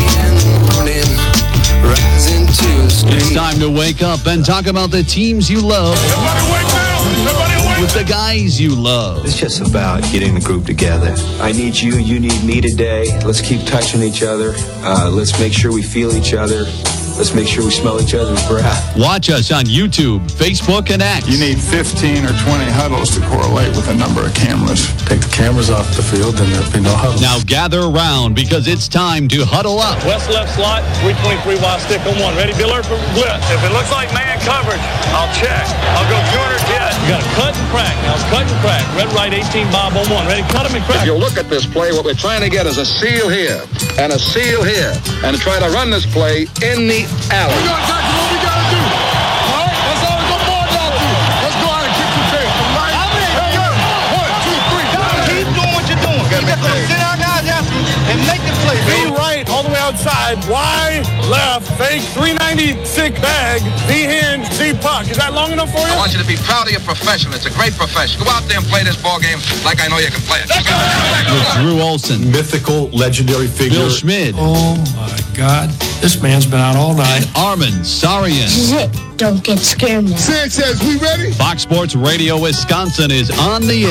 It's time to wake up and talk about the teams you love. Everybody wake up! Everybody wake up! With the guys you love. It's just about getting the group together. I need you, you need me today. Let's keep touching each other. Uh, let's make sure we feel each other. Let's make sure we smell each other's breath. Watch us on YouTube, Facebook, and X. You need fifteen or twenty huddles to correlate with a number of cameras. Take the cameras off the field, and there'll be no huddles. Now gather around because it's time to huddle up. West left slot, three twenty-three wide stick on one. Ready, Biller for blitz. If it looks like man coverage, I'll check. I'll go two hundred jet. You got to cut and crack. Now it's cut and crack. Red, right, eighteen, Bob on one. Ready, cut him and crack. If you look at this play, what we're trying to get is a seal here and a seal here, and try to run this play in the alley. We got exactly what we got to do. All right, that's all we got more down to. Let's go out and kick some tail. Right? One, two, three. Keep doing what you're doing. You got to sit our guys after and make the play. V right, all the way outside. Y left, fake, three ninety-six bag. V hinge, Z puck. Is that long enough for you? I want you to be proud of your profession. It's a great profession. Go out there and play this ball game like I know you can play it. With Drew Olson, mythical, legendary figure. Bill Schmid. Oh, my God. This man's been out all night. Armin Sarian. This is it. Don't get scared now. Sanchez, we ready? Fox Sports Radio Wisconsin is on the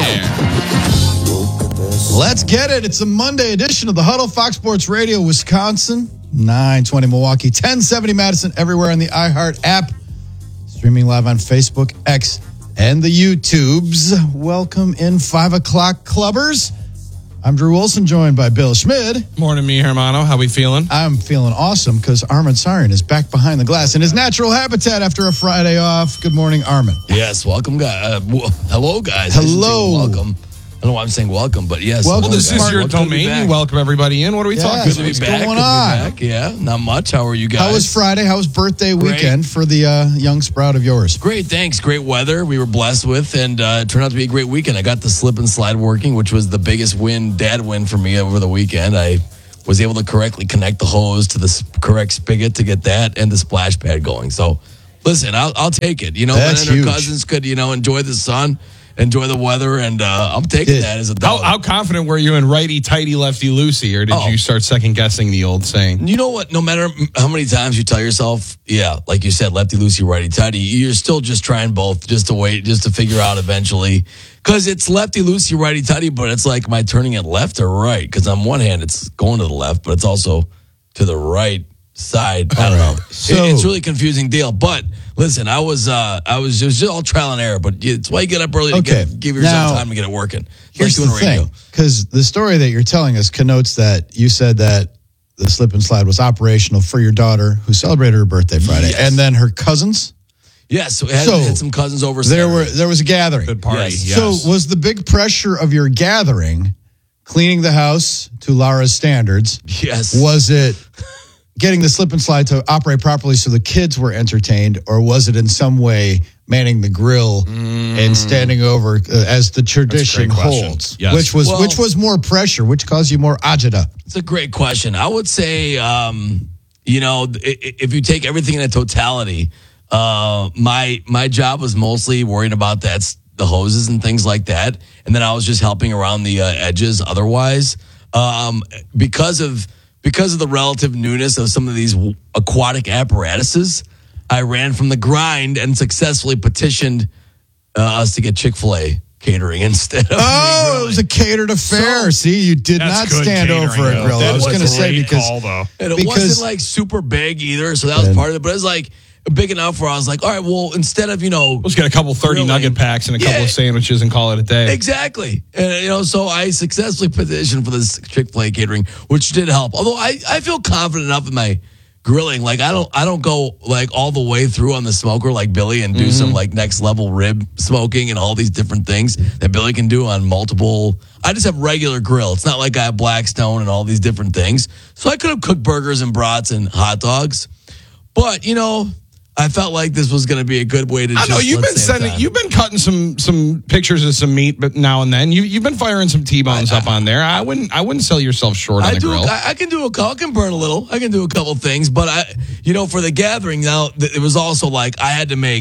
air. Let's get it. It's a Monday edition of the Huddle, Fox Sports Radio, Wisconsin. nine twenty Milwaukee, ten seventy Madison, everywhere on the iHeart app. Streaming live on Facebook, X, and the YouTubes. Welcome in five o'clock Clubbers. I'm Drew Wilson, joined by Bill Schmid. Morning, me, Hermano. How we feeling? I'm feeling awesome because Armin Sarian is back behind the glass in his natural habitat after a Friday off. Good morning, Armin. Yes, welcome, guys. Uh, w- hello, guys. Hello. Welcome. I don't know why I'm saying welcome, but yes. Welcome. Well, this is your welcome domain. You welcome everybody in. What are we Yeah, talking Good to about? be What's back. going Good to be on? back. Yeah, not much. How are you guys? How was Friday? How was birthday Great. weekend for the uh, young sprout of yours? Great, thanks. Great weather we were blessed with, and uh, it turned out to be a great weekend. I got the slip and slide working, which was the biggest win, dad win for me over the weekend. I was able to correctly connect the hose to the s- correct spigot to get that and the splash pad going. So, listen, I'll, I'll take it. You know, That's and her huge. cousins could, you know, enjoy the sun, enjoy the weather, and uh, I'm taking Did- that as a How, dog. how confident were you in righty tighty, lefty loosey, or did Oh. you start second guessing the old saying? You know what? No matter how many times you tell yourself, yeah, like you said, lefty loosey, righty tighty, you're still just trying both, just to wait, just to figure out eventually. Because it's lefty loosey, righty tighty, but it's like, am I turning it left or right? Because on one hand, it's going to the left, but it's also to the right side. I don't know. So- It- it's really confusing deal. But listen, I was, uh, I was just all trial and error. But it's why you get up early to Okay. get, give yourself Now, time to get it working. Here's like the doing radio. thing, because the story that you're telling us connotes that you said that the slip and slide was operational for your daughter who celebrated her birthday Friday, Yes. and then her cousins. Yes, so we had, So, had some cousins over. There were Saturday. there was a gathering. Good party. Yes. Yes. So was the big pressure of your gathering cleaning the house to Lara's standards? Yes. Was it getting the slip and slide to operate properly so the kids were entertained, or was it in some way manning the grill and standing over uh, as the tradition That's a great question. holds? Yes. Which was Well- which was more pressure? Which caused you more agita? It's a great question. I would say, um, you know, i- i- if you take everything in a totality, uh, my my job was mostly worrying about that, the hoses and things like that, and then I was just helping around the uh, edges. Otherwise, um, because of because of the relative newness of some of these w- aquatic apparatuses, I ran from the grind and successfully petitioned uh, us to get Chick-fil-A catering instead of Oh, it was a catered affair. See, you did That's not good stand catering, over a though. grill. That I was was going to a say great because call, though. And it because- wasn't like super big either, so that was part of it. But it was like big enough where I was like, all right, well, instead of, you know, Let's get a couple thirty grilling- nugget packs and a couple Yeah. of sandwiches and call it a day. Exactly. And, you know, so I successfully petitioned for this Chick-fil-A catering, which did help. Although I, I feel confident enough in my grilling. Like, I don't I don't go, like, all the way through on the smoker like Billy and do Mm-hmm. some, like, next-level rib smoking and all these different things that Billy can do on multiple. I just have regular grill. It's not like I have Blackstone and all these different things. So I could have cooked burgers and brats and hot dogs. But, you know, I felt like this was going to be a good way to I just know you've let's been save sending, time. you've been cutting some some pictures of some meat, but now and then you you've been firing some T-bones up on there. I wouldn't I wouldn't sell yourself short on I the do. grill. I, I can do a. I can burn a little. I can do a couple things, but I, you know, for the gathering now, th- it was also like I had to make.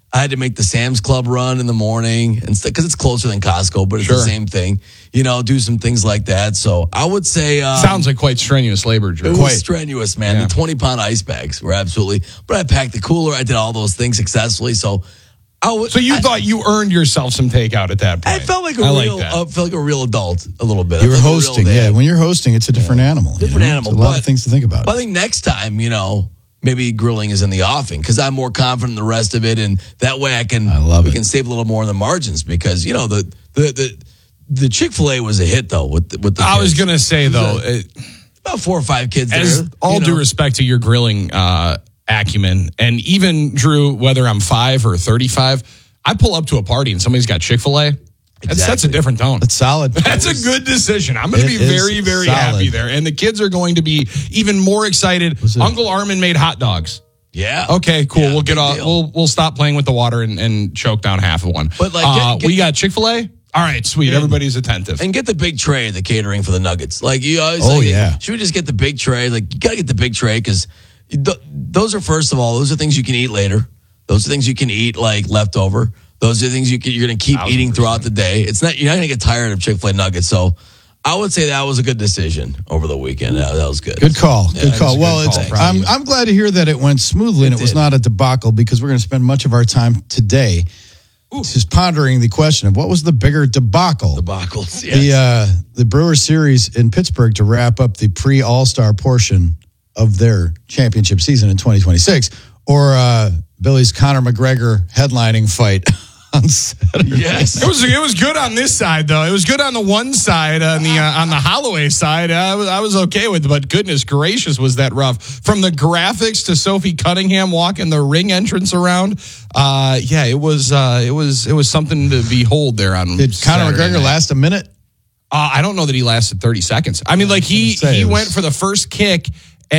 I had to make the Sam's Club run in the morning and because it's closer than Costco, but it's Sure. the same thing. You know, do some things like that. So I would say um, Sounds like quite strenuous labor, Drew. it Quite. was strenuous, man. Yeah. The twenty pound ice bags were absolutely. But I packed the cooler. I did all those things successfully. So I was. So you I, thought you earned yourself some takeout at that point? I felt like a I like real. that. I felt like a real adult a little bit. You were I felt like a real hosting. dad. Yeah, when you're hosting, it's a different animal. you Different know? animal, It's a lot but- of things to think about. But I think next time, you know, maybe grilling is in the offing because I'm more confident in the rest of it, and that way I can. I love we it. can save a little more in the margins because you know the the the, the Chick-fil-A was a hit though with the, with the. I was kids. gonna say though, it, about four or five kids. as there, all you due know. respect to your grilling uh, acumen, and even Drew, whether I'm five or thirty-five, I pull up to a party and somebody's got Chick-fil-A. That's, that's a Exactly. different tone. It's solid. That's a good decision. I'm going to It be is very, very solid. happy there. And the kids are going to be even more excited. it? Uncle Armin made hot dogs. Yeah. Okay, cool. Yeah, we'll get big off. deal. We'll we'll stop playing with the water and, and choke down half of one. But, like, uh, get- get- we got Chick-fil-A. All right, sweet. Everybody's attentive. And get the big tray of the catering for the Nuggets. Like you always Oh, like, yeah. should we just get the big tray? Like you got to get the big tray because th- those are first of all, those are things you can eat later. Those are things you can eat like leftover. Those are things you can, you're going to keep Thousand eating percent. throughout the day. It's not you're not going to get tired of Chick-fil-A nuggets. So I would say that was a good decision over the weekend. That, that was good. Good call. Yeah, Good it call. was a Well, good it's, call. Proud of I'm you. I'm glad to hear that it went smoothly and it, was did. not a debacle because we're going to spend much of our time today just pondering the question of what was the bigger debacle. Debacles. Yes. The uh, the Brewers series in Pittsburgh to wrap up the pre All Star portion of their championship season in twenty twenty-six, or uh, Billy's Conor McGregor headlining fight on Saturday. Yes. It was it was good on this side though. It was good on the one side, on the uh, on the Holloway side. I was I was okay with, it, but goodness gracious, was that rough? From the graphics to Sophie Cunningham walking the ring entrance around. Uh, yeah, it was uh, it was it was something to behold there on. Did Conor Saturday McGregor night. last a minute? Uh, I don't know that he lasted thirty seconds. I mean, like he say, he it was- went for the first kick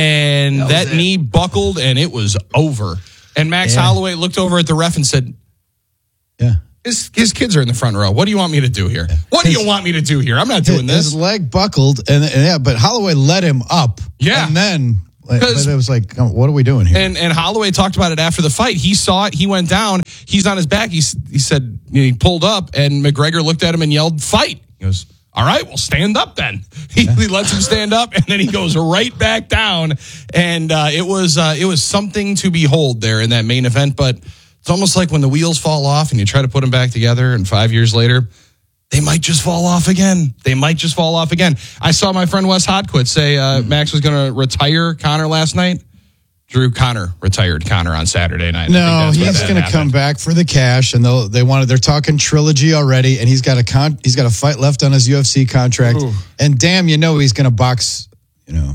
and That that, was it. knee buckled and it was over. And Max Yeah. Holloway looked over at the ref and said, Yeah. his, his kids are in the front row. What do you want me to do here? What do you want me to do here? I'm not doing His this. leg buckled, and, and yeah, but Holloway let him up. Yeah. and then like, 'Cause- but it was like, oh, what are we doing here? And and Holloway talked about it after the fight. He saw it. He went down. He's on his back. He, s- he said, you know, he pulled up, and McGregor looked at him and yelled, fight. He goes, all right, well, stand up then. He, he lets him stand up, and then he goes right back down. And uh, it was uh, it was something to behold there in that main event. But it's almost like when the wheels fall off and you try to put them back together, and five years later, they might just fall off again. They might just fall off again. I saw my friend Wes Hodquist say uh, Max was going to retire Connor last night. Drew Connor retired Connor on Saturday night. I No, think that's what he's that going to happened. come back for the cash, and they'll they wanted. They're talking trilogy already, and he's got a con. He's got a fight left on his U F C contract, Ooh. and damn, you know he's going to box, you know,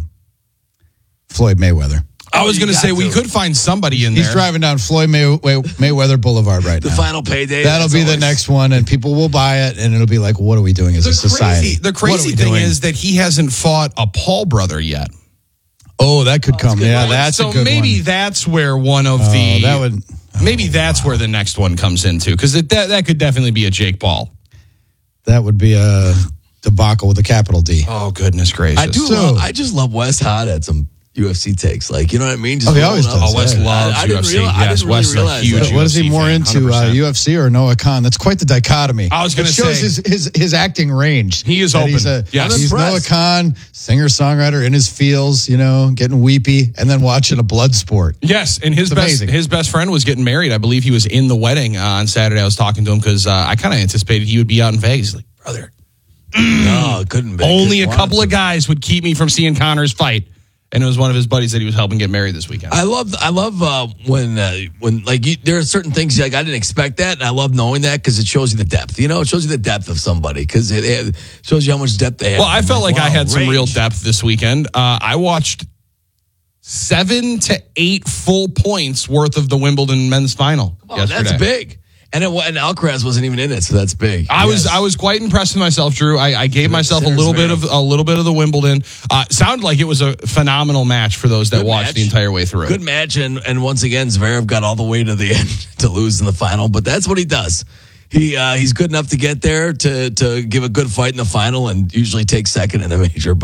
Floyd Mayweather. I was Oh, going you to say got we to. could find somebody in He's there. driving down Floyd May, May, Mayweather Boulevard right The now. final payday. That'll that's be the always- next one, and people will buy it, and it'll be like, what are we doing as the a society? crazy, the What are crazy we thing doing? is that he hasn't fought a Paul brother yet. oh, that could come. good Yeah, one. that's so a good maybe one. that's where one of Oh, the that would. maybe that's where the next one comes into because that that could definitely be a Jake Paul. That would be a debacle with a capital D. Oh goodness gracious! I do. So- love, I just love Wes Hod at some U F C takes. Like you know what I mean? Just Oh, he rolling always up. does, Oh, Wes yeah. loves I, I U didn't F C. realize, I Yes, didn't Wes really is a realize huge that. What is he U F C more fan, into, uh, one hundred percent. U F C or Noah Khan? That's quite the dichotomy. I was gonna It shows say- his, his his acting range. He is That He's, open. a, Yes. I'm he's Noah impressed. Khan, singer songwriter in his feels, you know, getting weepy, and then watching a blood sport. Yes, and his It's best amazing. his best friend was getting married. I believe he was in the wedding uh, on Saturday. I was talking to him because uh, I kind of anticipated he would be out in Vegas. He's like, brother, No, it couldn't be. only a Couldn't couple want of to. guys would keep me from seeing Connor's fight, and it was one of his buddies that he was helping get married this weekend. I love, I love uh, when, uh, when like you, there are certain things like I didn't expect that, and I love knowing that because it shows you the depth. You know, it shows you the depth of somebody because it, it shows you how much depth they have. well, I felt like wow, I had some range. real depth this weekend. Uh, I watched seven to eight full points worth of the Wimbledon men's final Oh, yesterday. that's big. And it, and Alcaraz wasn't even in it, so that's big. I was Yes. I was quite impressed with myself, Drew. I, I gave myself a There's little bit Zverev. of a little bit of the Wimbledon. Uh, sounded like it was a phenomenal match for those that Good watched match. the entire way through. Good match, and, and once again, Zverev got all the way to the end to lose in the final, but that's what he does. He uh, he's good enough to get there to to give a good fight in the final, and usually take second in a major. But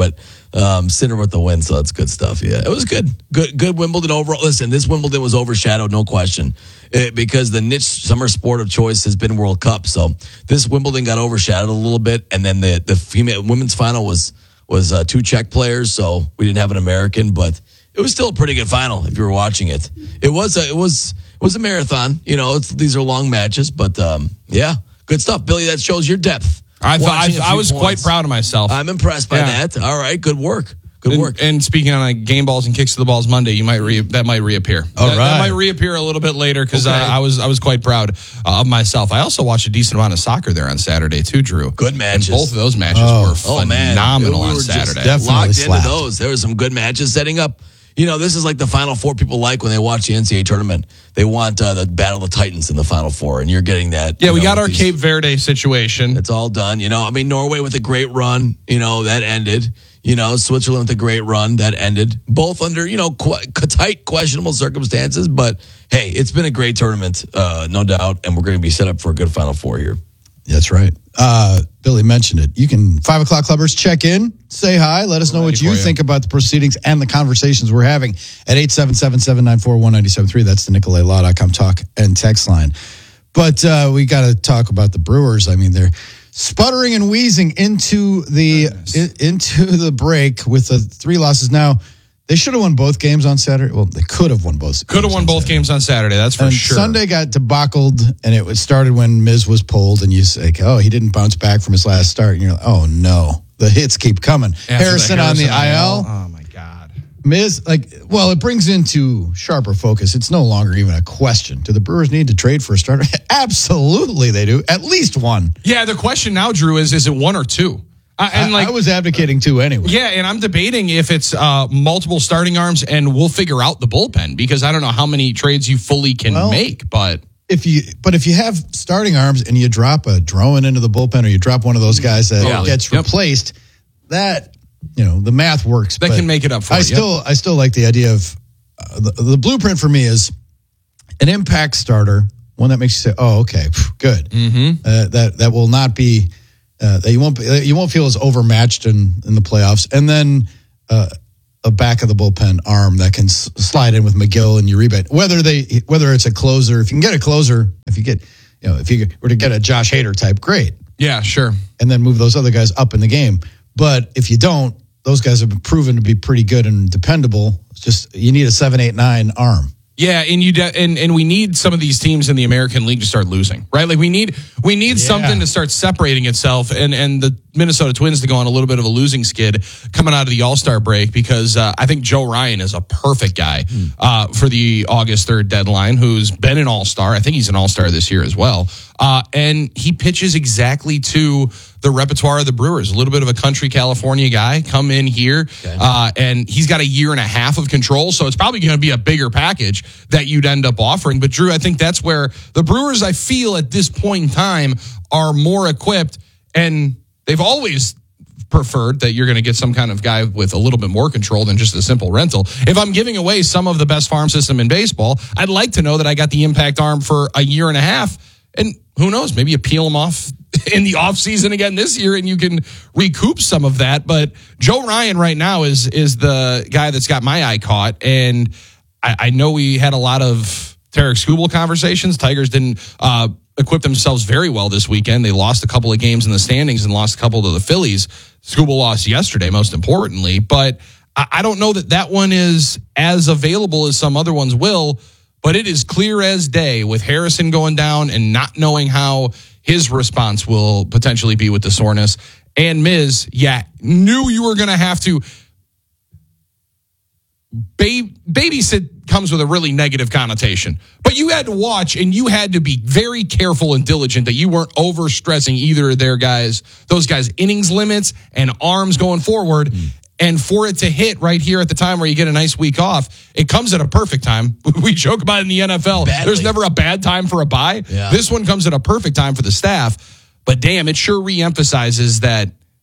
Um, Sinner with the win, so that's good stuff. Yeah, it was good. Good good Wimbledon overall. Listen, this Wimbledon was overshadowed, no question, it, because the niche summer sport of choice has been World Cup. So this Wimbledon got overshadowed a little bit, and then the the female women's final was was uh, two Czech players, so we didn't have an American, but it was still a pretty good final if you were watching it. It was a, it was it was a marathon. You know, it's, these are long matches, but um, yeah, good stuff, Billy. That shows your depth. I thought I, I was points. quite proud of myself. I'm impressed by Yeah. that. All right, good work. Good and, work. And speaking on like game balls and kicks to the balls Monday, you might re, that might reappear. All that, right. that might reappear a little bit later because Okay. I, I was I was quite proud uh, of myself. I also watched a decent amount of soccer there on Saturday too, Drew. Good matches. And both of those matches Oh. were Oh man, phenomenal we on were just Saturday. Definitely locked slapped. into those. There were some good matches setting up. You know, this is like the Final Four people like when they watch the N C double A tournament. They want uh, the Battle of the Titans in the Final Four, and you're getting that. Yeah, you we know, got our with Cape these- Verde situation. It's all done. You know, I mean, Norway with a great run. You know, that ended. You know, Switzerland with a great run that ended. Both under, you know, qu- tight, questionable circumstances. But hey, it's been a great tournament, uh, no doubt, and we're going to be set up for a good Final Four here. That's right. Uh, Billy mentioned it. You can, five o'clock clubbers, check in, say hi, let us know what you, for you. think about the proceedings and the conversations we're having at eight seven seven, seven nine four, one nine seven three. That's the Nicolay Law dot com talk and text line. But uh, we got to talk about the Brewers. I mean, they're sputtering and wheezing into the in, into the break with the three losses. Now, they should have won both games on Saturday. Well, they could have won both. Could have won both games on Saturday. That's for and sure. Sunday got debacled, and it was started when Miz was pulled, and you say, "Oh, he didn't bounce back from his last start," and you're like, "Oh no, the hits keep coming." After the Harrison, on the I L. Oh my God. Miz, like, well, it brings into sharper focus. It's no longer even a question. Do the Brewers need to trade for a starter? Absolutely, they do. At least one. Yeah, the question now, Drew, is is it one or two? Uh, and I, like I was advocating two anyway. Yeah, and I'm debating if it's uh, multiple starting arms, and we'll figure out the bullpen because I don't know how many trades you fully can Well, make. But if you, but if you have starting arms and you drop a Drowan into the bullpen, or you drop one of those guys that Yeah. gets Yep. replaced, that you know the math works. That but can make it up for I it, still, I still like the idea of uh, the, the blueprint for me is an impact starter, one that makes you say, "Oh, okay, phew, good." Mm-hmm. Uh, that that will not be. Uh, that you won't be, you won't feel as overmatched in, in the playoffs, and then uh, a back of the bullpen arm that can s- slide in with McGill and Uribe. Whether they whether it's a closer, if you can get a closer, if you get you know if you were to get a Josh Hader type, great, yeah, sure. and then move those other guys up in the game. But if you don't, those guys have been proven to be pretty good and dependable. It's just you need a seven, eight, nine arm. Yeah, and you de- and and we need some of these teams in the American League to start losing, right? Like we need we need Yeah. something to start separating itself, and and the Minnesota Twins to go on a little bit of a losing skid coming out of the All-Star break because uh, I think Joe Ryan is a perfect guy uh, for the August third deadline, who's been an All-Star. I think he's an All-Star this year as well, uh, and he pitches exactly to the repertoire of the Brewers. A little bit of a country California guy, come in here, okay. uh, and he's got a year and a half of control, so it's probably going to be a bigger package that you'd end up offering. But Drew, I think that's where the Brewers, I feel at this point in time, are more equipped, and they've always preferred that you're going to get some kind of guy with a little bit more control than just a simple rental. If I'm giving away some of the best farm system in baseball, I'd like to know that I got the impact arm for a year and a half, and who knows, maybe you peel them off in the offseason again this year and you can recoup some of that. But Joe Ryan right now is is the guy that's got my eye caught. And I, I know we had a lot of Tarek Skubal conversations. Tigers didn't uh, equip themselves very well this weekend. They lost a couple of games in the standings and lost a couple to the Phillies. Skubal lost yesterday, most importantly. But I, I don't know that that one is as available as some other ones will. But it is clear as day with Harrison going down and not knowing how his response will potentially be with the soreness. And Miz, yeah, knew you were going to have to. Ba- babysit comes with a really negative connotation. But you had to watch and you had to be very careful and diligent that you weren't overstressing either of their guys, those guys' innings limits and arms going forward. Mm. And for it to hit right here at the time where you get a nice week off, it comes at a perfect time. We joke about it in the N F L. Badly. There's never a bad time for a bye. Yeah. This one comes at a perfect time for the staff. But damn, it sure reemphasizes that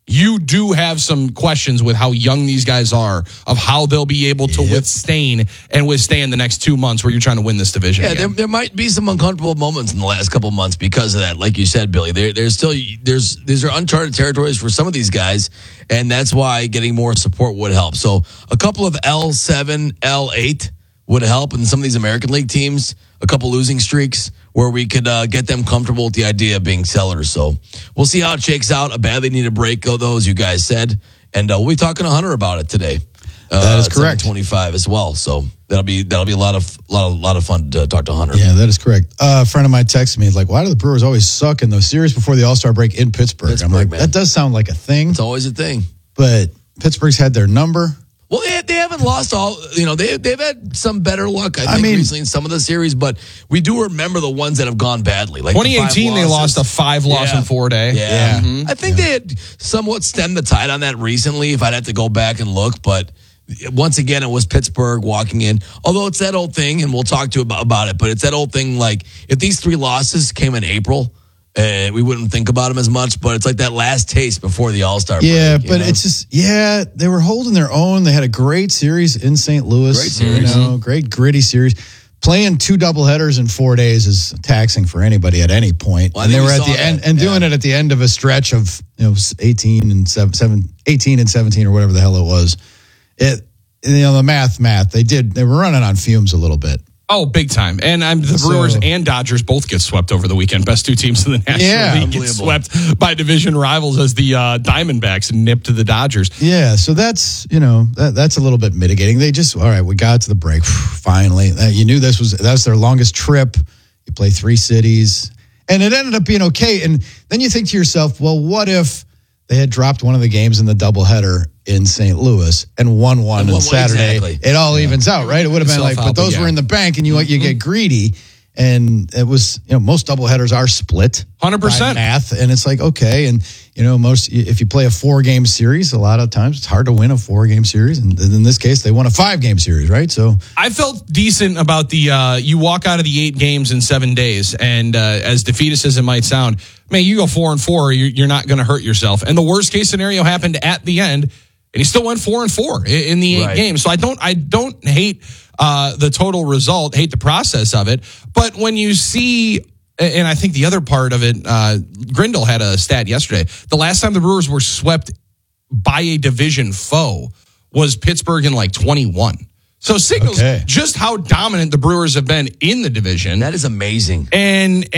you do have some questions with how young these guys are, of how they'll be able to yep. withstand and withstand the next two months where you're trying to win this division. Yeah, there, there might be some uncomfortable moments in the last couple of months because of that. Like you said, Billy, there, there's still there's these are uncharted territories for some of these guys, and that's why getting more support would help. So a couple of L seven, L eight would help, and some of these American League teams, a couple losing streaks, where we could uh, get them comfortable with the idea of being sellers. So we'll see how it shakes out. A badly needed break, though, as you guys said. And uh, we'll be talking to Hunter about it today. Uh, that is correct. twenty-five as well. So that'll be that'll be a lot of lot of, lot of fun to talk to Hunter. Yeah, that is correct. Uh, a friend of mine texted me, he's like, why do the Brewers always suck in those series before the All-Star break in Pittsburgh? Pittsburgh I'm like, man. that does sound like a thing. It's always a thing. But Pittsburgh's had their number. Well, they, they haven't lost all, you know, they, they've had some better luck, I think, I mean, recently in some of the series, but we do remember the ones that have gone badly. Like twenty eighteen, the they lost a five loss yeah. in four day. Yeah. yeah. Mm-hmm. I think yeah. they had somewhat stemmed the tide on that recently, if I'd have to go back and look, but once again, it was Pittsburgh walking in. Although it's that old thing, and we'll talk to you about, about it, but it's that old thing like if these three losses came in April, Uh, we wouldn't think about them as much, but it's like that last taste before the All-Star break. Yeah, but know? it's just, yeah, they were holding their own. They had a great series in Saint Louis. Great series. You know, great gritty series. Playing two doubleheaders in four days is taxing for anybody at any point. Well, and they we were at saw the that. end, and Yeah. doing it at the end of a stretch of, you know, eighteen and seven, seven, eighteen and seventeen or whatever the hell it was. It, you know, the math, math, they did, they were running on fumes a little bit. Oh, big time. And I'm the So- Brewers and Dodgers both get swept over the weekend. Best two teams in the National Yeah. League get swept by division rivals as the uh, Diamondbacks nipped the Dodgers. Yeah, so that's, you know, that, that's a little bit mitigating. They just, all right, we got to the break. Finally. Uh, You knew this was, that was their longest trip. You play three cities. And it ended up being okay. And then you think to yourself, well, what if they had dropped one of the games in the doubleheader in Saint Louis and won one And on won one, Saturday? exactly. It all evens out, right? It would have been like, but Self-help those again. were in the bank, and you you get greedy. And it was, you know, most doubleheaders are split. one hundred percent. By math. And it's like, okay. And, you know, most, if you play a four game series, a lot of times it's hard to win a four game series. And in this case, they won a five game series, right? So I felt decent about the, uh, you walk out of the eight games in seven days. And uh, as defeatist as it might sound, man, you go four and four, you're, you're not going to hurt yourself. And the worst case scenario happened at the end, and he still went four and four in, in the eight Right. games. So I don't, I don't hate uh, the total result, hate the process of it. But when you see, and I think the other part of it, uh, Grindle had a stat yesterday. The last time the Brewers were swept by a division foe was Pittsburgh in like twenty-one. So signals Okay. just how dominant the Brewers have been in the division. That is amazing. And